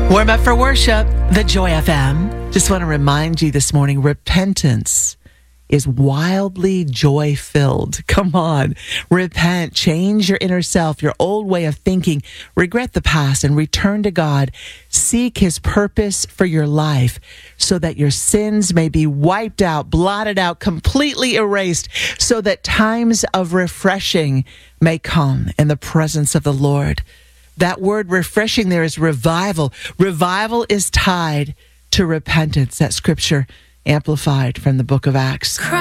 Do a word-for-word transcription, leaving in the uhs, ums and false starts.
Warm up for worship, the Joy F M. Just want to remind you this morning, repentance is wildly joy-filled. Come on, repent, change your inner self, your old way of thinking, regret the past, and return to God. Seek His purpose for your life so that your sins may be wiped out, blotted out, completely erased, so that times of refreshing may come in the presence of the Lord. That word refreshing there is revival. Revival is tied to repentance. That scripture amplified from the book of Acts.